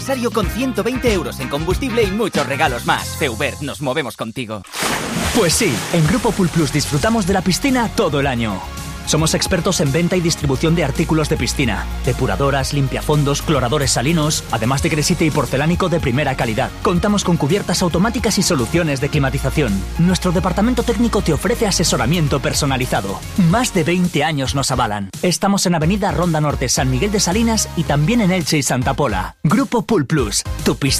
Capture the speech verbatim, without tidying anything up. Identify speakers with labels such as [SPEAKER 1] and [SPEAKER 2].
[SPEAKER 1] Con ciento veinte euros en combustible y muchos regalos más. Feubert, nos movemos contigo.
[SPEAKER 2] Pues sí, en Grupo Pool Plus disfrutamos de la piscina todo el año. Somos expertos en venta y distribución de artículos de piscina, depuradoras, limpiafondos, cloradores salinos, además de gresite y porcelánico de primera calidad. Contamos con cubiertas automáticas y soluciones de climatización. Nuestro departamento técnico te ofrece asesoramiento personalizado. Más de veinte años nos avalan. Estamos en Avenida Ronda Norte, San Miguel de Salinas y también en Elche y Santa Pola. Grupo Pool Plus, tu piscina.